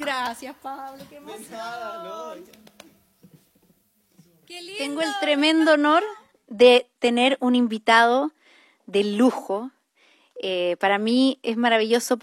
Gracias, Pablo, qué emoción. Qué lindo. Tengo el tremendo honor de tener un invitado de lujo. Para mí es maravilloso